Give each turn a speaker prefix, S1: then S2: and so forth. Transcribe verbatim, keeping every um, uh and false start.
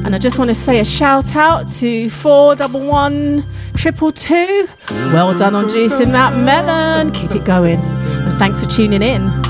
S1: And I just want to say a shout out to four double one triple two. Well done on juicing that melon. Keep it going. And thanks for tuning in.